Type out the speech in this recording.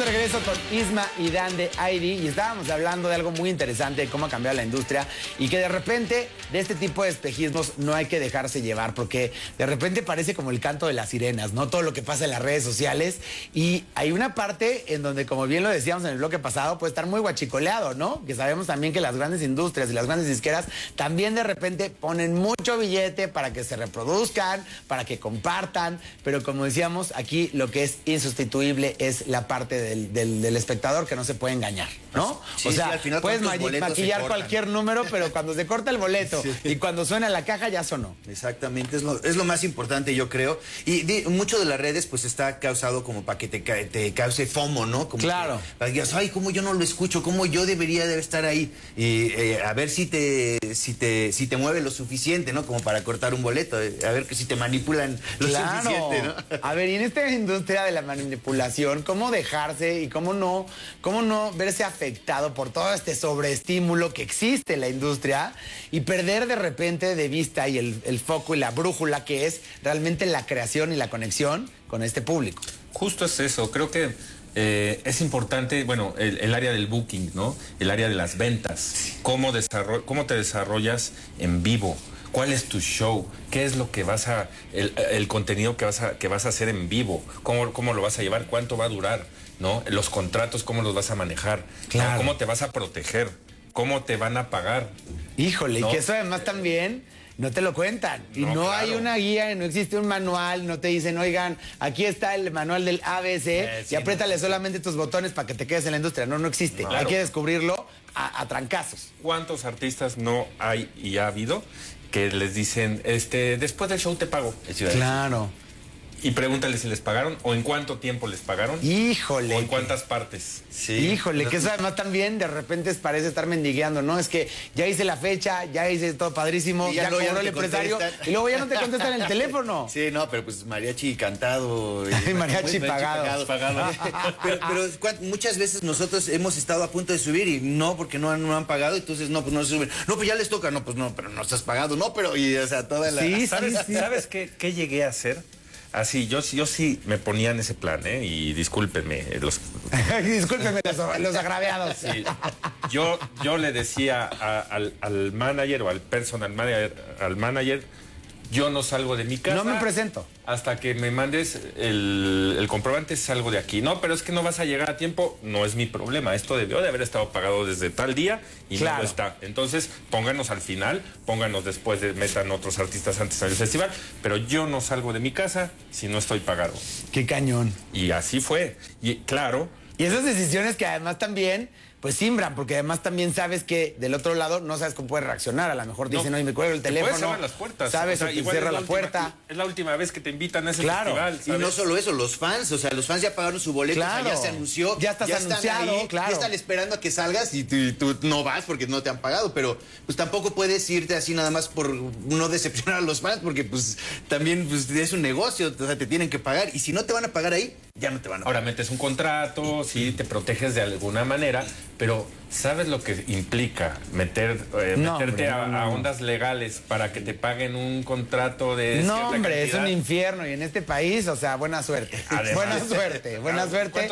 de regreso con Isma y Dan de ID y estábamos hablando de algo muy interesante, de cómo ha cambiado la industria y que de repente de este tipo de espejismos no hay que dejarse llevar porque de repente parece como el canto de las sirenas, ¿no? Todo lo que pasa en las redes sociales y hay una parte en donde, como bien lo decíamos en el bloque pasado, puede estar muy guachicoleado, ¿no? Que sabemos también que las grandes industrias y las grandes disqueras también de repente ponen mucho billete para que se reproduzcan, para que compartan, pero como decíamos, aquí lo que es insustituible es la parte del espectador que no se puede engañar, ¿no? Sí, o sea, sí, al final puedes maquillar se cualquier número, pero cuando se corta el boleto sí. y cuando suena la caja ya sonó. Exactamente, es lo más importante, yo creo. Y mucho de las redes pues está causado como para que te cause FOMO, ¿no? Como claro. Que, para que digas, ay, ¿cómo yo no lo escucho? ¿Cómo yo debería de estar ahí? Y a ver si te mueve lo suficiente, ¿no? Como para cortar un boleto. A ver que si te manipulan lo suficiente, ¿no? A ver, y en esta industria de la manipulación, ¿cómo dejarse y cómo no verse afectado por todo este sobreestímulo que existe en la industria y perder de repente de vista y el foco y la brújula que es realmente la creación y la conexión con este público? Justo es eso, creo que es importante, bueno, el área del booking, ¿no? El área de las ventas, cómo te desarrollas en vivo. ¿Cuál es tu show? ¿Qué es lo que el contenido que vas a hacer en vivo? ¿Cómo lo vas a llevar? ¿Cuánto va a durar? ¿No? Los contratos, ¿cómo los vas a manejar? Claro. ¿No? ¿Cómo te vas a proteger? ¿Cómo te van a pagar? Híjole, ¿no? Y que eso además también no te lo cuentan. Y no claro. hay una guía, no existe un manual, no te dicen, oigan, aquí está el manual del ABC y apriétale solamente tus botones para que te quedes en la industria. No existe. Claro. Hay que descubrirlo a trancazos. ¿Cuántos artistas no hay y ha habido que les dicen, después del show te pago? Claro. Y pregúntale si les pagaron o en cuánto tiempo les pagaron. Híjole. O en cuántas partes. Sí. Híjole, que eso además también de repente parece estar mendigueando, ¿no? Es que ya hice la fecha, ya hice todo padrísimo, Y ya luego cobró no el te empresario contestan. y luego ya no te contestan el teléfono. Sí, no, pero pues mariachi cantado. Mariachi pagado. Pero muchas veces nosotros hemos estado a punto de subir y no, porque no han pagado, entonces no, pues no suben. No, pues ya les toca, no, pues no, pero no estás pagado, no, pero, y o sea, toda la... Sí, ¿Sabes qué llegué a hacer? Así, yo sí me ponía en ese plan, y discúlpenme. Discúlpenme los agraviados. Sí, yo le decía al manager o al personal manager, yo no salgo de mi casa. No me presento. Hasta que me mandes el comprobante, salgo de aquí. No, pero es que no vas a llegar a tiempo, no es mi problema. Esto debió de haber estado pagado desde tal día y claro. no lo está. Entonces, pónganos al final, pónganos después, metan otros artistas antes del festival, pero yo no salgo de mi casa si no estoy pagado. Qué cañón. Y así fue. Y claro. Y esas decisiones que además también, pues simbran, porque además también sabes que del otro lado no sabes cómo puedes reaccionar. A lo mejor te dicen, oye, me cuelgo el teléfono. Puedes cerrar las puertas. Sabes, o te cierra la puerta. Es la última vez que te invitan a ese Claro. festival, ¿sabes? Y no solo eso, los fans ya pagaron su boleto, Claro. o sea, ya se anunció. Ya estás anunciado, están ahí, claro. Ya están esperando a que salgas y tú no vas porque no te han pagado, pero pues tampoco puedes irte así nada más por no decepcionar a los fans porque pues también pues, es un negocio, o sea, te tienen que pagar y si no te van a pagar ahí, ya no te van a pagar. Ahora metes un contrato, sí, te proteges de alguna manera, pero ¿sabes lo que implica meterte a ondas legales para que te paguen un contrato de No, cierta hombre, es cantidad? un infierno y en este país, o sea, buena suerte. Además, buena suerte. ¿Cuántos